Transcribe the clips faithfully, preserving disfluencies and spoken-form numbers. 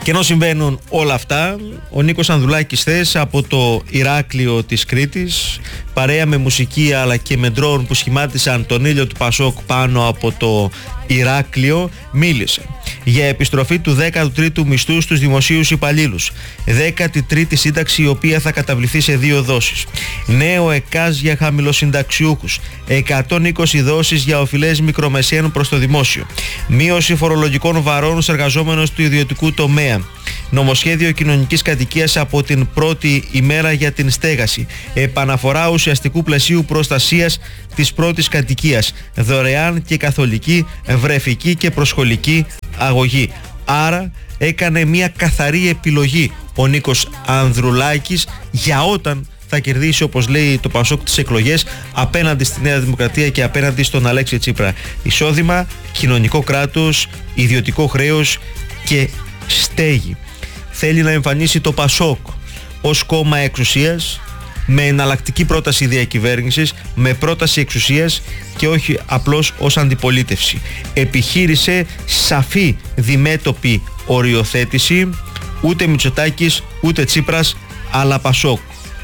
Και ενώ συμβαίνουν όλα αυτά, ο Νίκος Ανδρουλάκης χθες από το Ηράκλειο της Κρήτης, παρέα με μουσική αλλά και με ντρόουν που σχημάτισαν τον ήλιο του Πασόκ πάνω από το Ηράκλειο, μίλησε για επιστροφή του δέκατου τρίτου μισθού στους δημοσίους υπαλλήλους, δέκατη τρίτη σύνταξη η οποία θα καταβληθεί σε δύο δόσεις, νέο ΕΚΑΣ για χαμηλοσυνταξιούχους, εκατόν είκοσι δόσεις για οφειλές μικρομεσαίων προς το δημόσιο, μείωση φορολογικών βαρών στους εργαζόμενους του ιδιωτικού τομέα, νομοσχέδιο κοινωνικής κατοικίας από την πρώτη ημέρα για την στέγαση, επαναφορά ουσιαστικού πλαισίου προστασίας της πρώτης κατοικίας, δωρεάν και καθολική βρεφική και προσχολική αγωγή. Άρα έκανε μια καθαρή επιλογή ο Νίκος Ανδρουλάκης για όταν θα κερδίσει, όπως λέει το Πασόκ, τις εκλογές απέναντι στη Νέα Δημοκρατία και απέναντι στον Αλέξη Τσίπρα. Εισόδημα, κοινωνικό κράτος, ιδιωτικό χρέος και στέγη. Θέλει να εμφανίσει το Πασόκ ως κόμμα εξουσίας, με εναλλακτική πρόταση διακυβέρνησης, με πρόταση εξουσίας και όχι απλώς ως αντιπολίτευση. Επιχείρησε σαφή διμέτωπη οριοθέτηση, ούτε Μητσοτάκης ούτε Τσίπρας αλλά Πασόκ.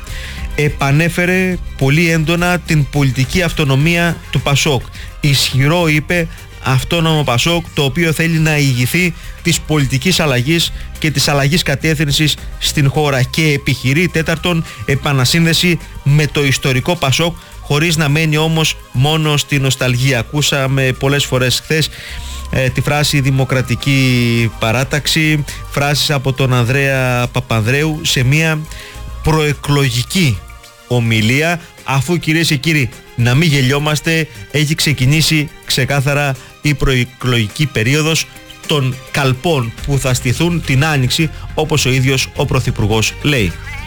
Επανέφερε πολύ έντονα την πολιτική αυτονομία του Πασόκ. Ισχυρό, είπε, αυτόνομο Πασόκ, το οποίο θέλει να ηγηθεί της πολιτικής αλλαγής και της αλλαγής κατεύθυνσης στην χώρα και επιχειρεί τέταρτον επανασύνδεση με το ιστορικό Πασόκ, χωρίς να μένει όμως μόνο στη νοσταλγία. Ακούσαμε πολλές φορές χθες ε, τη φράση δημοκρατική παράταξη, φράσεις από τον Ανδρέα Παπανδρέου σε μια προεκλογική ομιλία, αφού, κυρίες και κύριοι, να μην γελιόμαστε, έχει ξεκινήσει ξεκάθαρα η προεκλογική περίοδος των καλπών που θα στηθούν την Άνοιξη, όπως ο ίδιος ο Πρωθυπουργός λέει.